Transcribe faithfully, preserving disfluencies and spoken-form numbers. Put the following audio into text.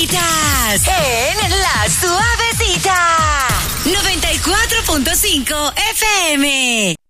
Suavecitas. En La Suavecita. noventa y cuatro punto cinco F M.